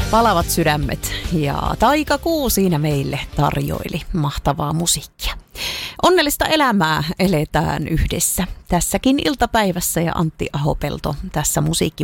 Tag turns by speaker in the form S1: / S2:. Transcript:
S1: Palavat sydämet ja taikakuu siinä meille tarjoili mahtavaa musiikkia. Onnellista elämää eletään yhdessä tässäkin iltapäivässä ja Antti Ahopelto tässä